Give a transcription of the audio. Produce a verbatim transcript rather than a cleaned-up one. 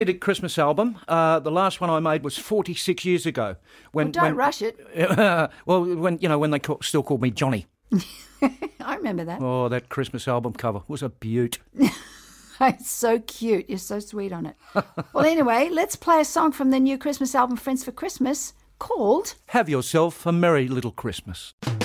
did a Christmas album. Uh, the last one I made was forty-six years ago. When, well, don't when, rush it. well, when you know when they call, still called me Johnny. I remember that. Oh, that Christmas album cover was a beaut. It's so cute. You're so sweet on it. Well, anyway, let's play a song from the new Christmas album, Friends for Christmas, called Have Yourself a Merry Little Christmas.